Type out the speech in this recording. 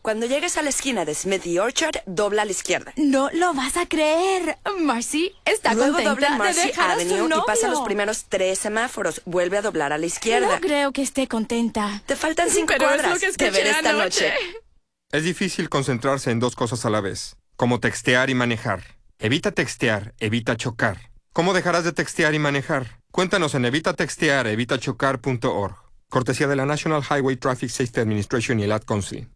Cuando llegues a la esquina de Smith y Orchard, dobla a la izquierda. No lo vas a creer. Marcy está Luego contenta dobla en de Marcy dejar a su Avenue y novio. pasa los primeros 3 semáforos. Vuelve a doblar a la izquierda. No creo que esté contenta. Te faltan 5 Pero es cuadras. lo que Te veré escuché esta anoche. noche. Es difícil concentrarse en dos cosas a la vez, como textear y manejar. Evita textear, evita chocar. ¿Cómo dejarás de textear y manejar? Cuéntanos en evitatextear, evitachocar.org. Cortesía de la National Highway Traffic Safety Administration y el Ad Council.